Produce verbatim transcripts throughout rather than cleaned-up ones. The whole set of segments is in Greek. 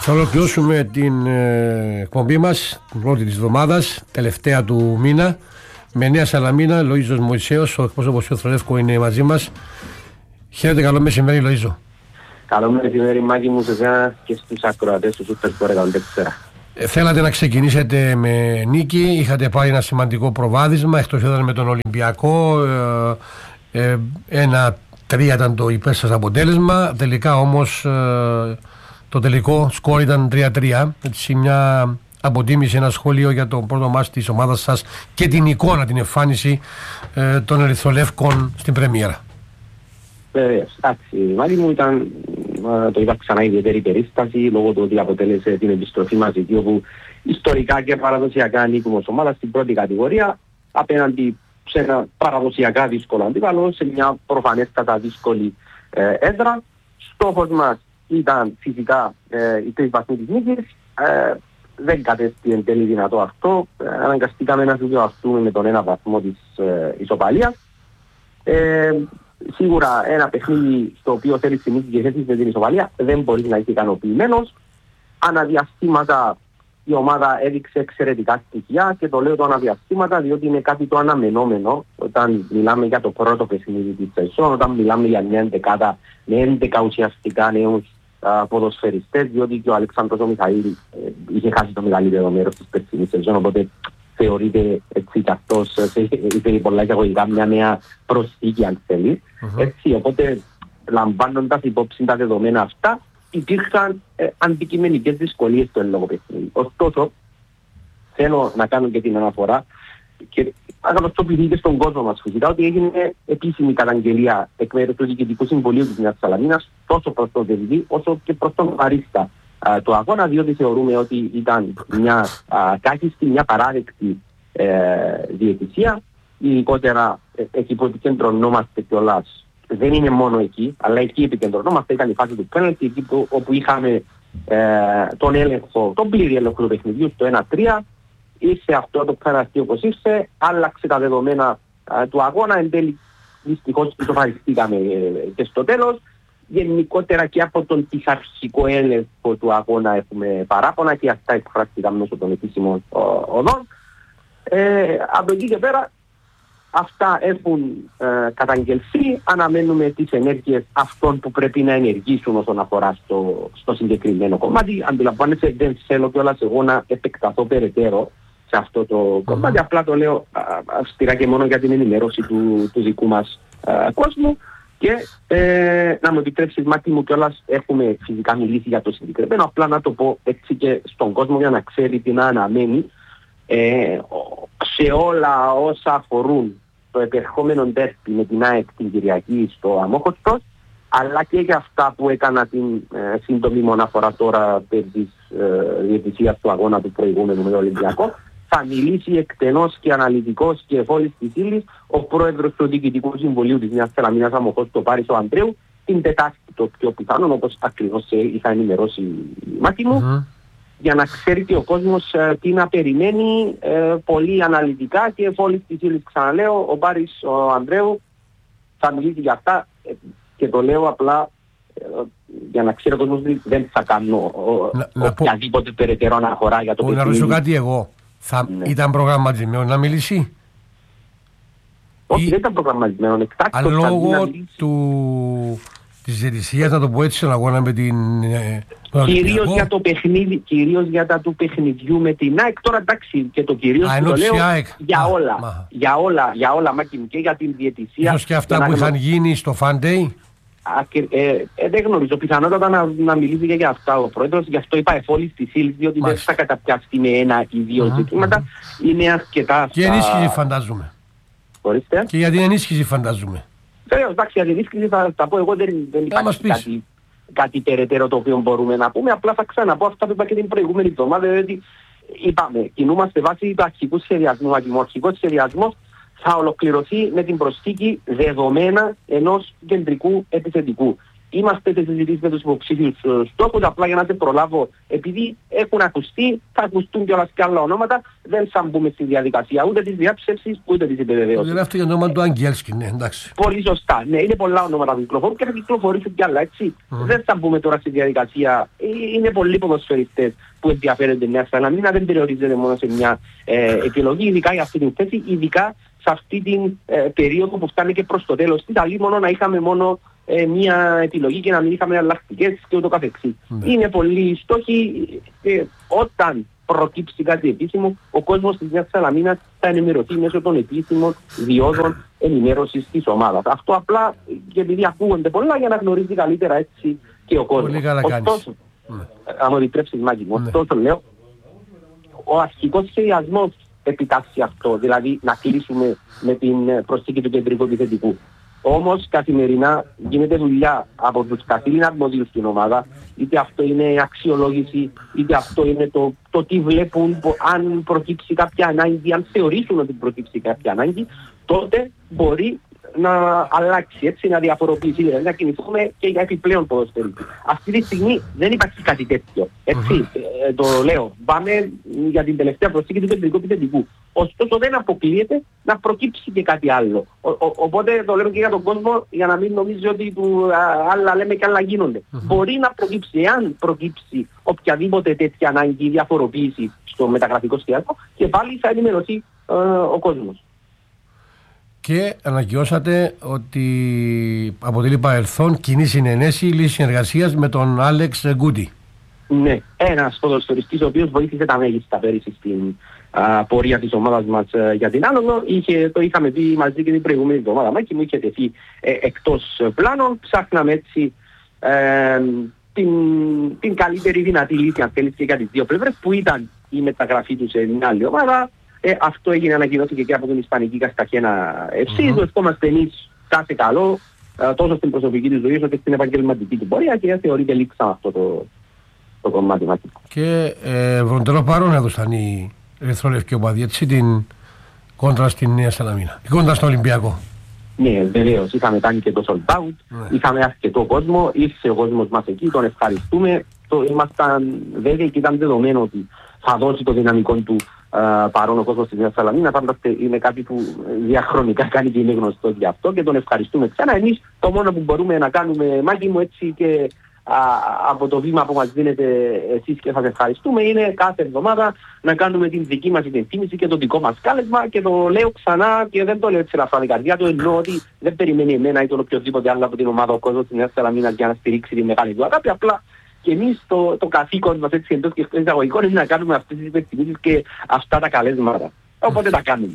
Θα ολοκληρώσουμε την ε, εκπομπή μας, την πρώτη της εβδομάδας, τελευταία του μήνα, με Νέα Σαλαμίνα. Λοΐζος Μωυσέος, ο εκπρόσωπος του Εθρολεύκου, είναι μαζί μας. Χαίρετε, καλό μεσημέρι, Λοΐζο. Καλό μεσημέρι, Μάκη μου, σε εσένα και στους ακροατές του Super Sport εκατόν τέσσερα. Ε, θέλατε να ξεκινήσετε με νίκη, είχατε πάρει ένα σημαντικό προβάδισμα, εκτός έδρας με τον Ολυμπιακό, ε, ε, ένα τρία ήταν το υπέρ σας αποτέλεσμα, τελικά όμως ε, το τελικό σκορ ήταν τρία τρία, έτσι μια αποτίμηση, ένα σχόλιο για το πρώτο μάτς της ομάδας σας και την εικόνα, την εμφάνιση ε, των Ερυθρολεύκων στην πρεμιέρα. Βεβαίως, εντάξει, Μάκη μου, ήταν, το είπα ξανά, ιδιαίτερη περίσταση λόγω του ότι αποτέλεσε την επιστροφή μας εκεί όπου ιστορικά και παραδοσιακά ανήκουμε ως ομάδα στην πρώτη κατηγορία απέναντι σε ένα παραδοσιακά δύσκολο αντίπαλο, σε μια προφανέστατα δύσκολη ε, έδρα. Στόχος μας ήταν φυσικά ε, οι τρεις βαθμοί της νίκης. Ε, δεν κατέστη εν τέλει δυνατό αυτό. Ε, αναγκαστήκαμε να συμβιβαστούμε με τον ένα βαθμό της ε, ισοπαλίας. Ε, Σίγουρα ένα παιχνίδι στο οποίο θέλει τη νίκη και θέση με την ισοπαλία δεν μπορεί να είσαι ικανοποιημένος. Αναδιαστήματα η ομάδα έδειξε εξαιρετικά στοιχεία και το λέω το αναδιαστήματα διότι είναι κάτι το αναμενόμενο όταν μιλάμε για το πρώτο παιχνίδι της σεζόν, όταν μιλάμε για μια εντεκάδα με έντεκα ουσιαστικά νέους ποδοσφαιριστές, διότι και ο Αλεξάνδρος ο Μιχαήλ ε, είχε χάσει το μεγαλύτερο μέρος της περσινής σεζόν, οπότε θεωρείται έτσι κι αυτός, είπε πολλά εισαγωγικά, μια νέα προσθήκη αν θέλει. Uh-huh. Έτσι, οπότε λαμβάνοντας υπόψη τα δεδομένα αυτά, υπήρχαν ε, αντικειμενικές δυσκολίες στο εν λόγω παιχνίδι. Ωστόσο, θέλω να κάνω και την αναφορά και αγνωστοποιηθεί και στον κόσμο μας φυσικά ότι έγινε επίσημη καταγγελία εκ μέρους του Διοικητικού Συμβουλίου της Νέας Σαλαμίνας τόσο προς τον Δελβί όσο και προς τον Παρίστα του αγώνα, διότι θεωρούμε ότι ήταν μια α, κάκιστη, μια παράδεκτη ε, διαιτησία. Ειδικότερα ε, εκεί που επικεντρωνόμαστε κιόλας δεν είναι μόνο εκεί, αλλά εκεί επικεντρωνόμαστε, ήταν η φάση του πέναλτι, εκεί που, όπου είχαμε ε, τον έλεγχο, τον πλήρη έλεγχο του παιχνιδιού στο ένα τρία, ήρθε αυτό το πέναλτι όπως ήρθε, άλλαξε τα δεδομένα ε, του αγώνα, εν τέλει δυστυχώς ισοφαριστήκαμε ε, και στο τέλος. Γενικότερα και από τον πειθαρχικό έλεγχο του αγώνα έχουμε παράπονα και αυτά εκφράστηκαν μέσω των επίσημων οδών. Ε, από εκεί και πέρα αυτά έχουν ε, καταγγελθεί. Αναμένουμε τις ενέργειες αυτών που πρέπει να ενεργήσουν όσον αφορά στο, στο συγκεκριμένο κομμάτι. Αντιλαμβάνεσαι, δεν θέλω κιόλας εγώ να επεκταθώ περαιτέρω σε αυτό το mm-hmm. κομμάτι. Απλά το λέω αυστηρά και μόνο για την ενημέρωση του, του δικού μας α, κόσμου. Και ε, να μου επιτρέψεις, Μάκη μου, κιόλας έχουμε φυσικά μιλήσει για το συγκεκριμένο, απλά να το πω έτσι και στον κόσμο για να ξέρει τι να αναμένει ε, σε όλα όσα αφορούν το επερχόμενο ντέρπι με την ΑΕΚ την Κυριακή στο Αμόχωστος, αλλά και για αυτά που έκανα την ε, σύντομη μοναφορά τώρα της ε, διαιτησίας του αγώνα του προηγούμενου με το Ολυμπιακό. Θα μιλήσει εκτενώς και αναλυτικός και εφόλης της ύλης ο πρόεδρος του Διοικητικού Συμβουλίου της Νέας Σαλαμίνας Αμοχώς, το Πάρης ο Ανδρέου, την Τετάρτη το πιο πιθανόν, όπως ακριβώς είχα ενημερώσει η Μάκη μου, mm-hmm. για να ξέρει και ο κόσμος ε, τι να περιμένει ε, πολύ αναλυτικά και εφόλης της ύλης. Ξαναλέω, ο Πάρης ο Ανδρέου θα μιλήσει για αυτά ε, και το λέω απλά ε, για να ξέρει ο κόσμος δεν θα κάνω να, οποιαδήποτε να περαιτέρω αναφορά για το παιχνίδι. Να ρωτήσω κάτι εγώ. Θα ναι. ήταν προγραμματισμένο να μιλήσει? Όχι, ή... δεν ήταν προγραμματισμένο. Εκτάκτος, λόγω του... της διαιτησίας, να το πω έτσι, στον αγώνα με την... Κυρίως για το παιχνίδι, κυρίως για τα του παιχνιδιού με την ΑΕΚ. Τώρα εντάξει, και το κυρίως Α, το λέω για Α, όλα. Μα. Για όλα, για όλα, Μάκη μου, και για την διαιτησία. Ίσως και αυτά που είχαν να... γίνει στο Fan Day. Ε, ε, δεν γνωρίζω, πιθανότατα να, να μιλήσει και για αυτά ο πρόεδρος, γι' αυτό είπα εφόλης της ύλης, διότι Μάλιστα. δεν θα καταπιάσει με ένα ή δύο mm-hmm. ζητήματα, mm-hmm. είναι αρκετά αυτά. Και ενίσχυση φαντάζομαι. Ορίστε. Και για την ενίσχυση φαντάζομαι. Βέβαια, εντάξει, για την ενίσχυση θα τα πω εγώ, δεν, δεν υπάρχει κάτι, κάτι περαιτέρω το οποίο μπορούμε να πούμε, απλά θα ξαναπώ αυτά που είπα και την προηγούμενη εβδομάδα, διότι είπαμε, κινούμαστε βάσει του αρχικού σχεδιασμού, ο αρχικός σχεδιασμός θα ολοκληρωθεί με την προσθήκη δεδομένα ενός κεντρικού επιθετικού. Είμαστε σε συζητήσεις με τους υποψήφιους στόχους, απλά για να σε προλάβω, επειδή έχουν ακουστεί, θα ακουστούν κιόλας και άλλα ονόματα, δεν θα μπούμε στη διαδικασία ούτε της διάψευσης ούτε της επιβεβαίωσης. Είναι αυτό για το όνομα του Αγγέλσκι, ναι, εντάξει. Πολύ σωστά. Ναι, είναι πολλά ονόματα που κυκλοφορούν και θα κυκλοφορήσουν κι άλλα, έτσι. Mm. Δεν θα μπούμε τώρα στη διαδικασία. Είναι πολλοί ποδοσφαιριστές που ενδιαφέρονται Νέα Σαλαμίνα, δεν περιορίζεται μόνο σε μια ε, επιλογή, ειδικά για αυτή την θέση, ειδικά σε αυτή την ε, περίοδο που φτάνει και προς το τέλος της, αλλή μόνο να είχαμε μόνο ε, μια επιλογή και να μην είχαμε αλλακτικές και ούτω καθεξής. Mm. Είναι πολλοί στόχοι. Ε, όταν προκύψει κάτι επίσημο, ο κόσμος της Νέας Σαλαμίνας θα ενημερωθεί μέσω των επίσημων διόδων ενημέρωσης της ομάδας. Αυτό απλά και επειδή ακούγονται πολλά για να γνωρίζει καλύτερα έτσι και ο κόσμος. Πολύ καλά κάνεις. Ωστόσο, ναι. Αν μου επιτρέψεις, Μάκη μου, ωστόσο λέω, ο αρχικός σχεδιασμός επιτάσσει αυτό, δηλαδή να κλείσουμε με την προσθήκη του κεντρικού επιθετικού. Όμως καθημερινά γίνεται δουλειά από τους καθήλυνα αρμόδιους στην ομάδα, είτε αυτό είναι αξιολόγηση, είτε αυτό είναι το, το τι βλέπουν, αν προκύψει κάποια ανάγκη, αν θεωρήσουν ότι προκύψει κάποια ανάγκη, τότε μπορεί να αλλάξει, έτσι, να διαφοροποιήσει, δηλαδή να κινηθούμε και για επιπλέον ποδοσφαιριστές. Αυτή τη στιγμή δεν υπάρχει κάτι τέτοιο, έτσι, mm-hmm. ε, το λέω. Πάμε για την τελευταία προσθήκη του κεντρικού επιθετικού. Ωστόσο δεν αποκλείεται να προκύψει και κάτι άλλο. Ο, ο, οπότε το λέμε και για τον κόσμο, για να μην νομίζει ότι του, α, άλλα λέμε και άλλα γίνονται. Mm-hmm. Μπορεί να προκύψει, εάν προκύψει οποιαδήποτε τέτοια ανάγκη διαφοροποίηση στο μεταγραφικό σχεδιασμό, και πάλι θα ενημερωθεί ε, ο κόσμος. Και ανακοινώσατε ότι αποτελεί παρελθόν κοινή συνενέση λύση συνεργασίας με τον Άλεξ Γκούντι. Ναι, ένας ποδοσφαιριστής ο οποίος βοήθησε τα μέγιστα πέρυσι στην α, πορεία της ομάδας μας α, για την άνοδο. Είχε, το είχαμε πει μαζί και την προηγούμενη εβδομάδα, Μάκη μου, είχε τεθεί ε, εκτός πλάνων. Ψάχναμε έτσι ε, την, την καλύτερη δυνατή λύση, αν θέλεις, και για τις δύο πλευρές, που ήταν η μεταγραφή του σε μια άλλη ομάδα. Ε, αυτό έγινε, ανακοινώθηκε και από την Ισπανική Κασταχένα εφ σι. Mm-hmm. Το ευχόμαστε εμείς κάθε καλό, ε, τόσο στην προσωπική του ζωή όσο και στην επαγγελματική του πορεία, και θεωρείται λήξαμε αυτό το, το κομμάτι μας. Και ε, βροντερό παρόν έδωσαν οι ερυθρόλευκοι οπαδοί, έτσι, την κόντρα στην Νέα Σαλαμίνα, η κόντρα στο Ολυμπιακό. Ναι, βεβαίως. Είχαμε κάνει και το sold out, ναι. Είχαμε αρκετό κόσμο, ήρθε ο κόσμος μας εκεί, τον ευχαριστούμε. Το, ήμασταν βέβαιοι και ήταν δεδομένο ότι θα δώσει το δυναμικό του uh, παρόν ο κόσμος της Νέας Σαλαμίνα. Πάντα είναι κάτι που διαχρονικά κάνει και είναι γνωστό για αυτό, και τον ευχαριστούμε ξανά. Εμείς το μόνο που μπορούμε να κάνουμε, Μάκη μου, έτσι, και α, από το βήμα που μας δίνετε εσείς και σας ευχαριστούμε, είναι κάθε εβδομάδα να κάνουμε την δική μας υπενθύμηση και το δικό μας κάλεσμα, και το λέω ξανά και δεν το λέω έτσι ελαφρά την καρδιά του, εννοώ ότι δεν περιμένει εμένα ή τον οποιοδήποτε άλλο από την ομάδα ο κόσμος της Νέας Σαλαμίνας για να στηρίξει τη μεγάλη του αγάπη. Απλά και εμείς το, το καθήκον μας, έτσι, εντός και εκτός εισαγωγικών, είναι να κάνουμε αυτές τις υπενθυμίσεις και αυτά τα καλέσματα. Οπότε τα κάνουμε.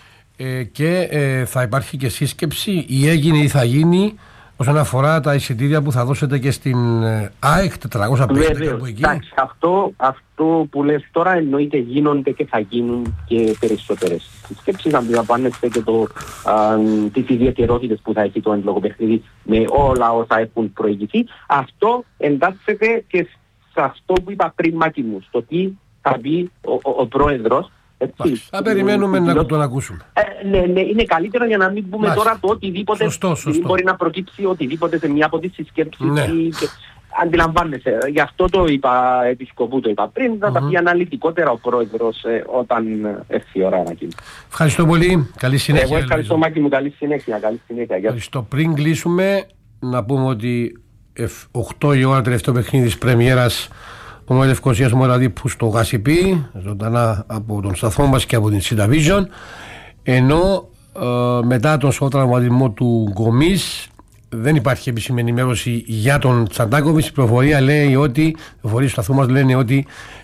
Ε, και ε, θα υπάρχει και σύσκεψη, ή έγινε ή θα γίνει, όσον αφορά τα εισιτήρια που θα δώσετε και στην ε, ΑΕΚ τετρακόσια πενήντα από εκεί. Εντάξει, αυτό, αυτό που λες τώρα εννοείται γίνονται και θα γίνουν και περισσότερες συσκέψεις. Αντιλαμβάνεστε και το, α, τις ιδιαιτερότητες που θα έχει το εν παιχνίδι με όλα όσα έχουν προηγηθεί. Αυτό εντάσσεται και σε αυτό που είπα πριν, Μάκη μου, στο τι θα πει ο, ο, ο πρόεδρος. Θα περιμένουμε να τον ακούσουμε. Ε, ναι, ναι, είναι καλύτερο για να μην πούμε Μάλιστα. τώρα το οτιδήποτε. Σωστό, σωστό. Μπορεί να προκύψει οτιδήποτε σε μια από τις συσκέψεις. Ναι. Και... Αντιλαμβάνεσαι. Γι' αυτό το είπα, επισκοπού το είπα πριν. Θα mm-hmm. τα πει αναλυτικότερα ο πρόεδρος ε, όταν έρθει η ώρα να γίνει. Ευχαριστώ πολύ. Καλή συνέχεια. Εγώ ευχαριστώ, Μάκη μου. Καλή συνέχεια. Καλή συνέχεια. Ευχαριστώ. Πριν κλείσουμε, να πούμε ότι οκτώ η ώρα τελευταίο παιχνίδι της πρεμιέρας ο Μόη Λευκοσίας Μοραδίπου στο Γασιπί, ζωντανά από τον σταθμό μας και από την Σίτα Vision, ενώ ε, μετά τον σοβατραυματισμό του Γκομής δεν υπάρχει επίσημη ενημέρωση για τον Τσαντάκοβιτς. Η πληροφορία λέει ότι, οι πληροφορίες του σταθμού μας λένε ότι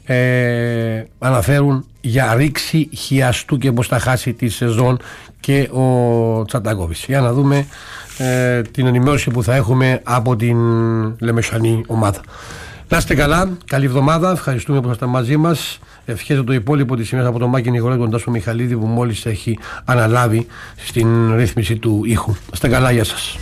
ε, αναφέρουν για ρήξη χιαστού και πως θα χάσει τη σεζόν και ο Τσαντάκοβιτς. Για να δούμε ε, την ενημέρωση που θα έχουμε από την λεμεσανή ομάδα. Να είστε καλά, καλή εβδομάδα, ευχαριστούμε που ήσασταν μαζί μας. Ευχαριστώ το υπόλοιπο της ημέρας από τον Μάκη Νικολάη, τον Τάσο Μιχαλίδη, που μόλις έχει αναλάβει στην ρύθμιση του ήχου. Να είστε καλά, γεια σας.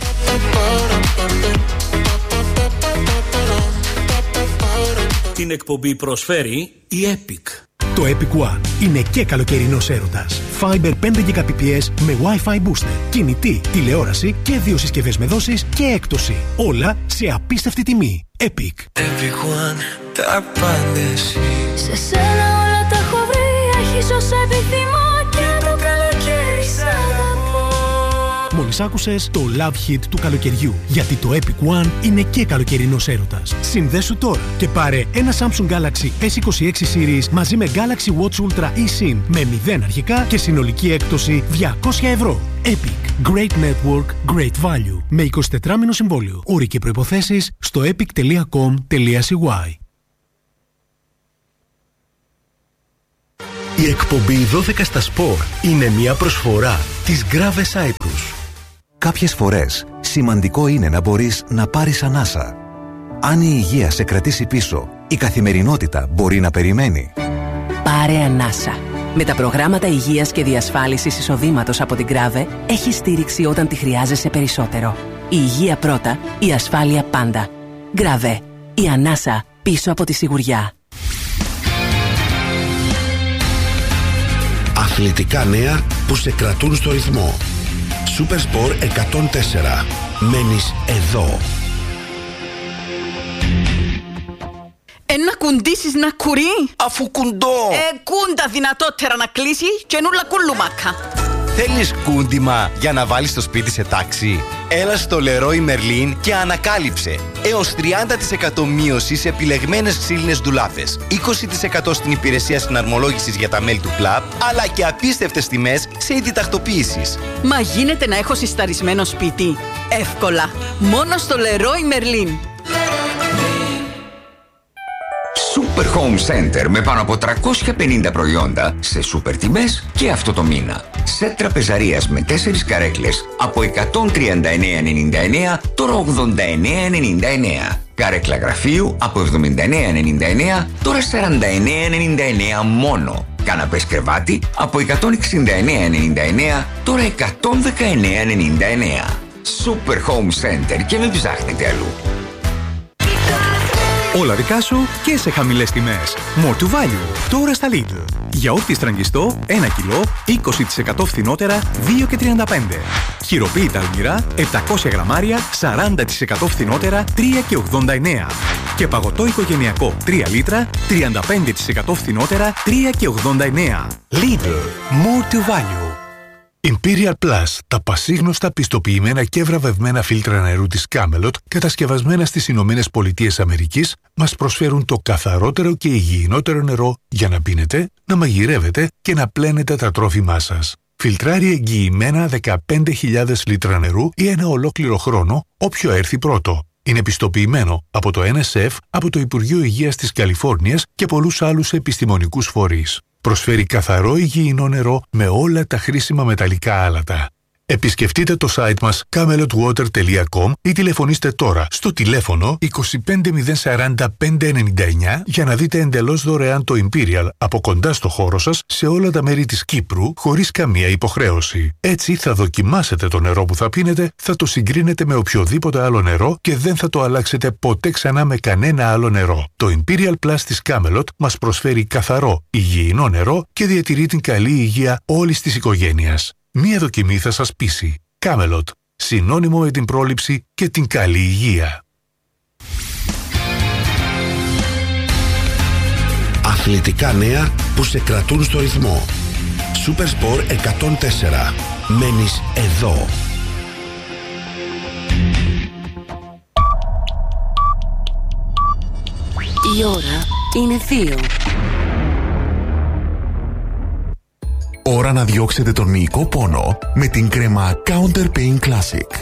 Την εκπομπή προσφέρει η Epic. Το Epic One είναι και καλοκαιρινός έρωτας. Fiber πέντε γιγαμπιτ με Wi-Fi booster, κινητή, τηλεόραση και δύο συσκευές με δόσεις και έκπτωση. Όλα σε απίστευτη τιμή. Epic. Epic One, τα πάντα εσύ. Σε σένα όλα τα έχω βρει, έχεις όσα επιθυμώ και το καλοκαίρι σ' αγαπώ. Μόλις άκουσες το Love Hit του καλοκαιριού, γιατί το Epic One είναι και καλοκαιρινός έρωτας. Συνδέσου τώρα και πάρε ένα Samsung Galaxy ες είκοσι έξι Series μαζί με Galaxy Watch Ultra eSIM με μηδέν αρχικά και συνολική έκπτωση διακόσια ευρώ. Epic. Great Network, Great Value. Με εικοσιτετράμηνο συμβόλαιο. Όροι και προϋποθέσεις στο epic τελεία com τελεία c y. Η εκπομπή δώδεκα στα Σπορ είναι μια προσφορά της Grave Cyprus. Κάποιες φορές σημαντικό είναι να μπορείς να πάρεις ανάσα. Αν η υγεία σε κρατήσει πίσω, η καθημερινότητα μπορεί να περιμένει. Πάρε ανάσα. Με τα προγράμματα υγείας και διασφάλισης εισοδήματος από την Grave, έχει στήριξη όταν τη χρειάζεσαι περισσότερο. Η υγεία πρώτα, η ασφάλεια πάντα. Grave. Η ανάσα πίσω από τη σιγουριά. Αθλητικά νέα που σε κρατούν στο ρυθμό. Super Sport εκατόν τέσσερα. Μένεις εδώ. Ένα κουντήσεις να κουρεί. Αφού κουντώ. Ε, κούντα δυνατότερα να κλείσει και νουλα κουλουμάκα. Θέλεις κούντιμα για να βάλεις το σπίτι σε τάξη? Έλα στο Leroy Merlin και ανακάλυψε έως τριάντα τοις εκατό μείωση σε επιλεγμένες ξύλινες ντουλάπες, είκοσι τοις εκατό στην υπηρεσία συναρμολόγησης για τα μέλη του κλαμπ, αλλά και απίστευτες τιμές σε είδη τακτοποίησης. Μα γίνεται να έχω συσταρισμένο σπίτι? Εύκολα. Μόνο στο Leroy Merlin. Super Home Center με πάνω από τριακόσια πενήντα προϊόντα σε super τιμές και αυτό το μήνα. Σετ τραπεζαρίας με τέσσερις καρέκλες από εκατόν τριάντα εννέα ενενήντα εννέα, τώρα ογδόντα εννέα ενενήντα εννέα. Καρέκλα γραφείου από εβδομήντα εννέα ενενήντα εννέα, τώρα σαράντα εννέα ενενήντα εννέα μόνο. Καναπές κρεβάτι από εκατόν εξήντα εννέα ενενήντα εννέα, τώρα εκατόν δεκαεννέα ενενήντα εννέα. Super Home Center και μην ψάχνετε αλλού. Όλα δικά σου και σε χαμηλές τιμές. More to value. Τώρα στα Lidl. Γιαούρτι στραγγιστό ένα κιλό, είκοσι τοις εκατό φθηνότερα, δύο και τριάντα πέντε. Χειροποίητα αλμυρά, επτακόσια γραμμάρια, σαράντα τοις εκατό φθηνότερα, τρία και ογδόντα εννέα. Και παγωτό οικογενειακό τρία λίτρα, τριάντα πέντε τοις εκατό φθηνότερα, τρία και ογδόντα εννέα. Lidl. More to value. Imperial Plus, τα πασίγνωστα πιστοποιημένα και βραβευμένα φίλτρα νερού της Camelot, κατασκευασμένα στις Ηνωμένες Πολιτείες Αμερικής, μας προσφέρουν το καθαρότερο και υγιεινότερο νερό για να πίνετε, να μαγειρεύετε και να πλένετε τα τρόφιμά σας. Φιλτράρει εγγυημένα δεκαπέντε χιλιάδες λίτρα νερού ή ένα ολόκληρο χρόνο, όποιο έρθει πρώτο. Είναι πιστοποιημένο από το N S F, από το Υπουργείο Υγείας της Καλιφόρνιας και πολλούς άλλους επιστημονικούς φορείς. Προσφέρει καθαρό υγιεινό νερό με όλα τα χρήσιμα μεταλλικά άλατα. Επισκεφτείτε το site μας camelot water τελεία com ή τηλεφωνήστε τώρα στο τηλέφωνο είκοσι πέντε μηδέν σαράντα πέντε ενενήντα εννέα για να δείτε εντελώς δωρεάν το Imperial από κοντά στο χώρο σας σε όλα τα μέρη της Κύπρου χωρίς καμία υποχρέωση. Έτσι θα δοκιμάσετε το νερό που θα πίνετε, θα το συγκρίνετε με οποιοδήποτε άλλο νερό και δεν θα το αλλάξετε ποτέ ξανά με κανένα άλλο νερό. Το Imperial Plus της Camelot μας προσφέρει καθαρό, υγιεινό νερό και διατηρεί την καλή υγεία όλης της οικογένειας. Μία δοκιμή θα σας πείσει. Camelot. Συνώνυμο με την πρόληψη και την καλή υγεία. Αθλητικά νέα που σε κρατούν στο ρυθμό. Super Sport εκατόν τέσσερα. Μένεις εδώ. Η ώρα είναι δύο. Ώρα να διώξετε τον μυϊκό πόνο με την κρέμα Counter Pain Classic.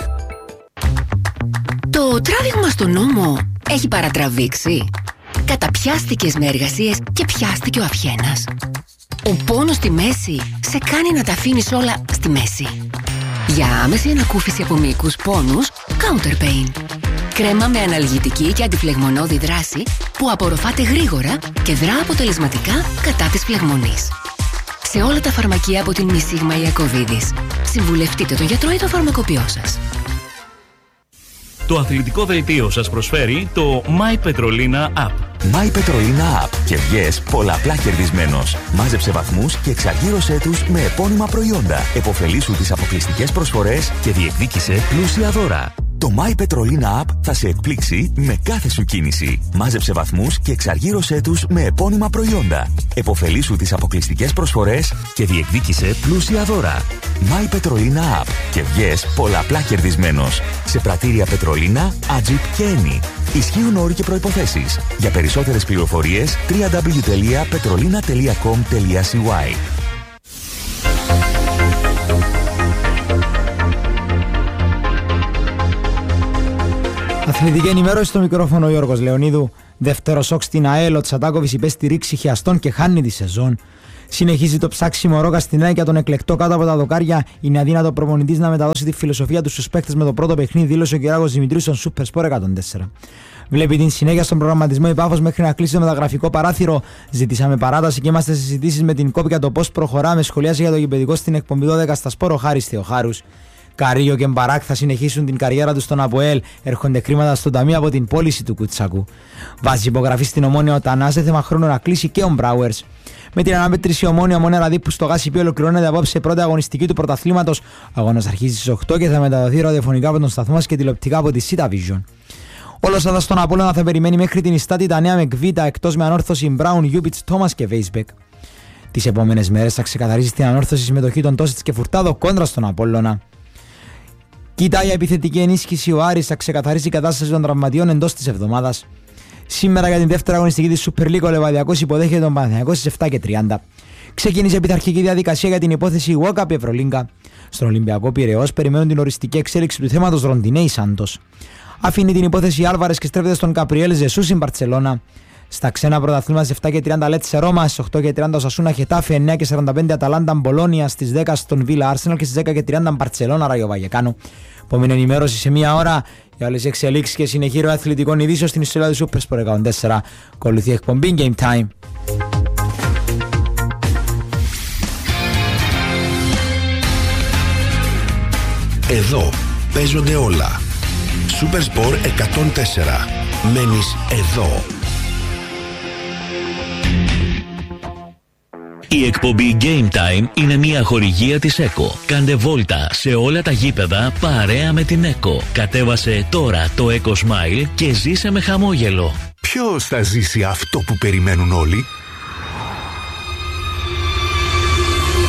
Το τράβηγμα στον ώμο έχει παρατραβήξει. Καταπιάστηκες με εργασίες και πιάστηκε ο αυχένας. Ο πόνος στη μέση σε κάνει να τα αφήνεις όλα στη μέση. Για άμεση ανακούφιση από μυϊκούς πόνους, Counter Pain. Κρέμα με αναλγητική και αντιφλεγμονώδη δράση που απορροφάται γρήγορα και δρά αποτελεσματικά κατά της φλεγμονής. Σε όλα τα φαρμακεία από την Μισίγμα Ιακωβίδης. Συμβουλευτείτε τον γιατρό ή το φαρμακοποιό σας. Το αθλητικό δελτίο σας προσφέρει το My Petrolina App. My Petrolina App και βγες πολλαπλά κερδισμένος. Μάζεψε βαθμούς και εξαργύρωσέ τους με επώνυμα προϊόντα. Εποφελήσου τις αποκλειστικές προσφορές και διεκδίκησε πλούσια δώρα. Το My Petrolina App θα σε εκπλήξει με κάθε σου κίνηση. Μάζεψε βαθμούς και εξαργύρωσέ τους με επώνυμα προϊόντα. Εποφελήσου τις αποκλειστικές προσφορές και διεκδίκησε πλούσια δώρα. My Petrolina App και βγες πολλαπλά κερδισμένος. Σε πρατήρια Πετρολίνα, Ατζιπ και Eni. Ισχύουν όροι και προϋποθέσεις. Για περισσότερες πληροφορίες double-u double-u double-u τελεία petrolina τελεία com τελεία c y. Αθλητική ενημέρωση στο μικρόφωνο ο Γιώργος Λεωνίδου. Δεύτερο σοκ στην ΑΕΛ, ο Τσαντάκοβιτς υπέστη ρήξη χιαστών και χάνει τη σεζόν. Συνεχίζει το ψάξιμο Ρόγα στην ΑΕΚ για τον εκλεκτό κάτω από τα δοκάρια. Είναι αδύνατο προπονητής να μεταδώσει τη φιλοσοφία του στους παίκτες με το πρώτο παιχνίδι, δήλωσε ο Κυριάκος Δημητρίου στον Super Sport εκατόν τέσσερα. Βλέπει την συνέχεια στον προγραμματισμό η Πάφος μέχρι να κλείσει το μεταγραφικό παράθυρο. Ζητήσαμε παράταση και είμαστε σε συζητήσεις με την ΚΟΠ για το πώς προχωράμε. Σχολιάζει για το γηπεδικό στην εκπομπή δώδεκα στα Σπόρο Χάρης Θεοχάρους. Καρίγιο και Μπαράκ θα συνεχίσουν την καριέρα του στον ΑΠΟΕΛ. Έρχονται χρήματα στο ταμείο από την πώληση του Κουτσάκου. Βάζει υπογραφή στην Ομόνια ο Τανάς, σε θέμα χρόνου να κλείσει και ο Μπράουερς. Με την αναμέτρηση Ομόνια Μονέρα Δίπου στο Γάσιπι ολοκληρώνεται απόψε πρώτη αγωνιστική του πρωταθλήματος. Ο αγώνας αρχίζει στις οκτώ και θα μεταδοθεί ραδιοφωνικά από τον σταθμό μας και τηλεοπτικά από τη Sita Vision. Όλος θα στον Απόλλωνα θα περιμένει μέχρι την Ιστάτη τα νέα Μεκβίτα, εκτός με ανόρθωση Μπράουν, Γιούπιτς, Τόμας και Βέισμπεκ. Τις επόμενες μέρες θα ξεκαθαρίσει την ανόρθωση συμμετοχή των Τόσιτς και Φουρτάδο κόντρα στον Απόλλωνα. Κοιτάει η επιθετική ενίσχυση ο Άρης, θα ξεκαθαρίσει η κατάσταση των τραυματιών εντός της εβδομάδας. Σήμερα για την δεύτερη αγωνιστική της Super League ο Λεβαδιακός υποδέχεται τον Παναθηναϊκό στις επτά και τριάντα. Ξεκίνησε η πειθαρχική διαδικασία για την υπόθεση Walkup Ευρωλίγκα. Στον Ολυμπιακό Πειραιώς περιμένουν την οριστική εξέλιξη του θέματος Ροντινέη Σάντος. Αφήνει την υπόθεση Άλβαρες και στρέφεται στον Καπριέλ Ζεσού στην Μπαρτσελώνα. Στα ξένα πρωταθλήματα στις επτά και τριάντα Λέτσε Ρώμα, στις οκτώ και τριάντα Οσασούνα Χετάφε, εννιά και σαράντα πέντε Αταλάντα Μπολόνια, στις δέκα στον Βίλα Άρσεναλ και στις δέκα και τριάντα Μπαρτσελώνα Ράγιο Βαγεκάνο. Επόμενη ενημέρωση σε μία ώρα για όλες τις εξελίξεις και συνεχή ροή αθλητικών ειδήσεων στην ιστορία του Super Sport εκατόν τέσσερα. Ακολουθεί εκπομπή Game Time. Εδώ παίζονται όλα. Super Sport εκατόν τέσσερα. Μένεις εδώ. Η εκπομπή Game Time είναι μια χορηγία της ΕΚΟ. Κάντε βόλτα σε όλα τα γήπεδα παρέα με την ΕΚΟ. Κατέβασε τώρα το ECO Smile και ζήσε με χαμόγελο. Ποιος θα ζήσει αυτό που περιμένουν όλοι?